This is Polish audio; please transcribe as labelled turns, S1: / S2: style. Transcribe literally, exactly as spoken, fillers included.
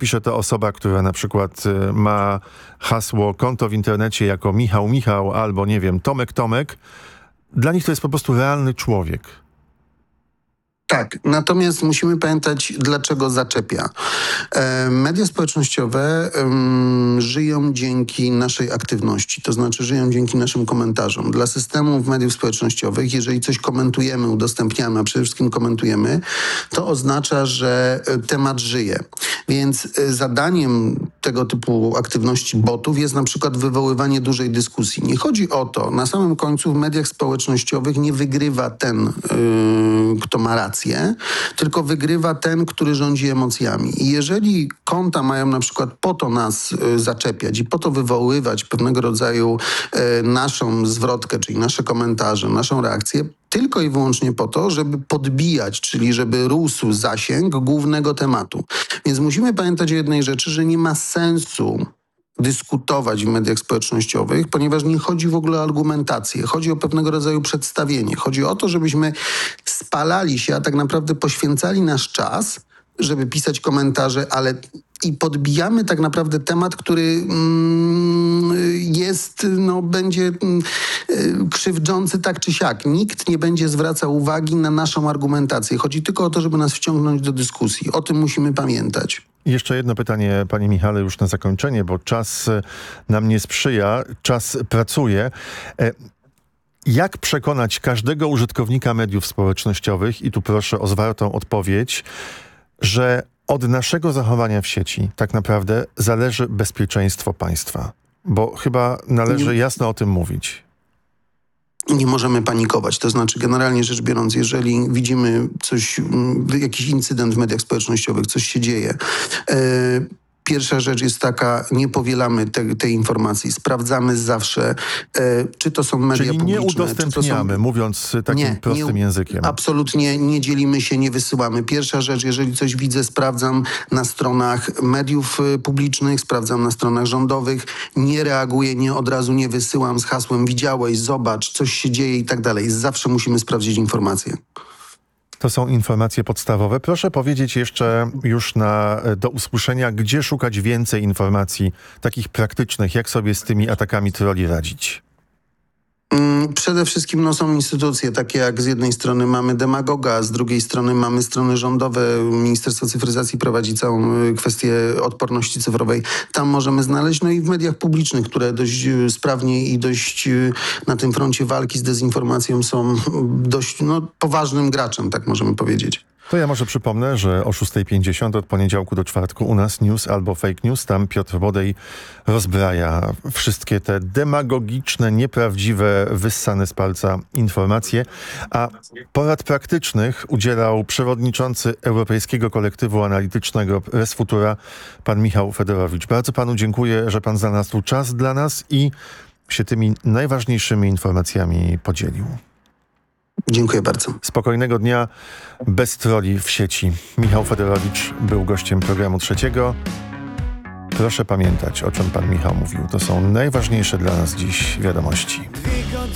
S1: pisze to osoba, która na przykład ma hasło, konto w internecie jako Michał Michał albo, nie wiem, Tomek Tomek. Dla nich to jest po prostu realny człowiek.
S2: Tak, natomiast musimy pamiętać, dlaczego zaczepia. E, media społecznościowe um, żyją dzięki naszej aktywności, to znaczy żyją dzięki naszym komentarzom. Dla systemów mediów społecznościowych, jeżeli coś komentujemy, udostępniamy, a przede wszystkim komentujemy, to oznacza, że temat żyje. Więc e, zadaniem tego typu aktywności botów jest na przykład wywoływanie dużej dyskusji. Nie chodzi o to, na samym końcu w mediach społecznościowych nie wygrywa ten, yy, kto ma rację, tylko wygrywa ten, który rządzi emocjami. I jeżeli konta mają na przykład po to nas y, zaczepiać i po to wywoływać pewnego rodzaju y, naszą zwrotkę, czyli nasze komentarze, naszą reakcję, tylko i wyłącznie po to, żeby podbijać, czyli żeby rósł zasięg głównego tematu. Więc musimy pamiętać o jednej rzeczy, że nie ma sensu dyskutować w mediach społecznościowych, ponieważ nie chodzi w ogóle o argumentację. Chodzi o pewnego rodzaju przedstawienie. Chodzi o to, żebyśmy spalali się, a tak naprawdę poświęcali nasz czas, żeby pisać komentarze, ale i podbijamy tak naprawdę temat, który mm, jest, no, będzie mm, krzywdzący tak czy siak. Nikt nie będzie zwracał uwagi na naszą argumentację. Chodzi tylko o to, żeby nas wciągnąć do dyskusji. O tym musimy pamiętać.
S1: Jeszcze jedno pytanie, panie Michale, już na zakończenie, bo czas nam nie sprzyja, czas pracuje. Jak przekonać każdego użytkownika mediów społecznościowych, i tu proszę o zwartą odpowiedź, że od naszego zachowania w sieci tak naprawdę zależy bezpieczeństwo państwa? Bo chyba należy jasno o tym mówić.
S2: Nie możemy panikować. To znaczy, generalnie rzecz biorąc, jeżeli widzimy coś, jakiś incydent w mediach społecznościowych, coś się dzieje, yy, pierwsza rzecz jest taka, nie powielamy te, tej informacji. Sprawdzamy zawsze, e, czy to są media
S1: Czyli
S2: publiczne.
S1: nie udostępniamy, są... mówiąc takim
S2: nie,
S1: prostym
S2: nie,
S1: językiem.
S2: Absolutnie nie dzielimy się, nie wysyłamy. Pierwsza rzecz, jeżeli coś widzę, sprawdzam na stronach mediów publicznych, sprawdzam na stronach rządowych, nie reaguję, nie od razu nie wysyłam z hasłem widziałeś, zobacz, coś się dzieje i tak dalej. Zawsze musimy sprawdzić informacje.
S1: To są informacje podstawowe. Proszę powiedzieć jeszcze już na, do usłyszenia, gdzie szukać więcej informacji takich praktycznych, jak sobie z tymi atakami trolli radzić?
S2: Przede wszystkim no, są instytucje takie jak z jednej strony mamy Demagoga, z drugiej strony mamy strony rządowe. Ministerstwo Cyfryzacji prowadzi całą kwestię odporności cyfrowej. Tam możemy znaleźć, no i w mediach publicznych, które dość sprawnie i dość na tym froncie walki z dezinformacją są dość no, poważnym graczem, tak możemy powiedzieć.
S1: To ja może przypomnę, że o szósta pięćdziesiąt od poniedziałku do czwartku u nas news albo fake news. Tam Piotr Bodej rozbraja wszystkie te demagogiczne, nieprawdziwe, wyssane z palca informacje. A porad praktycznych udzielał przewodniczący Europejskiego Kolektywu Analitycznego Resfutura, pan Michał Federowicz. Bardzo panu dziękuję, że pan znalazł czas dla nas i się tymi najważniejszymi informacjami podzielił.
S2: Dziękuję bardzo.
S1: Spokojnego dnia bez troli w sieci. Michał Federowicz był gościem programu Trzeciego. Proszę pamiętać, o czym pan Michał mówił. To są najważniejsze dla nas dziś wiadomości.